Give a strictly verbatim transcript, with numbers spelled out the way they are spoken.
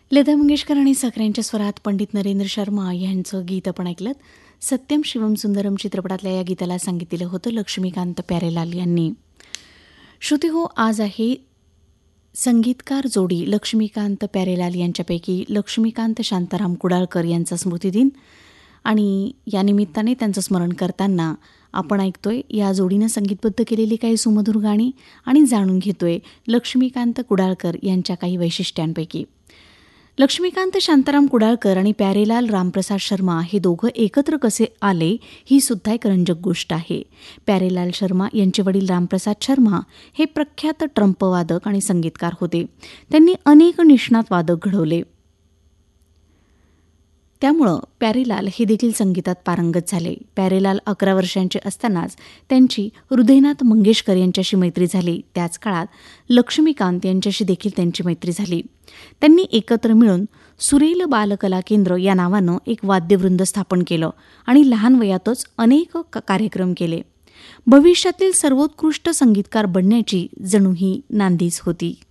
लता मंगेशकर आणि साखरेंच्या स्वरात पंडित नरेंद्र शर्मा यांचं गीत आपण ऐकलं. सत्यम शिवम सुंदरम चित्रपटातल्या या गीताला संगीत दिलं होतं लक्ष्मीकांत प्यारेलाल यांनी. श्रुती हो, आज आहे संगीतकार जोडी लक्ष्मीकांत प्यारेलाल यांच्यापैकी लक्ष्मीकांत शांताराम कुडाळकर यांचा स्मृतिदिन आणि या निमित्ताने त्यांचं स्मरण करताना आपण ऐकतोय या जोडीनं संगीतबद्ध केलेली काही सुमधुर गाणी आणि जाणून घेतोय लक्ष्मीकांत कुडाळकर यांच्या काही वैशिष्ट्यांपैकी. लक्ष्मीकांत शांताराम कुडाळकर आणि प्यारेलाल रामप्रसाद शर्मा हे दोघं एकत्र कसे आले ही सुद्धा एक रंजक गोष्ट आहे. प्यारेलाल शर्मा यांचे वडील रामप्रसाद शर्मा हे प्रख्यात ट्रम्पवादक आणि संगीतकार होते. त्यांनी अनेक निष्णात वादक घडवले. त्यामुळं प्यारेलाल हे देखील संगीतात पारंगत झाले. प्यारेलाल अकरा वर्षांचे असतानाच त्यांची हृदयनाथ मंगेशकर यांच्याशी मैत्री झाली. त्याच काळात लक्ष्मीकांत यांच्याशी देखील त्यांची मैत्री झाली. त्यांनी एकत्र मिळून सुरेल बालकला केंद्र या नावानं एक वाद्यवृंद स्थापन केलं आणि लहान वयातच अनेक कार्यक्रम केले. भविष्यातील सर्वोत्कृष्ट संगीतकार बनण्याची जणू ही नांदीच होती.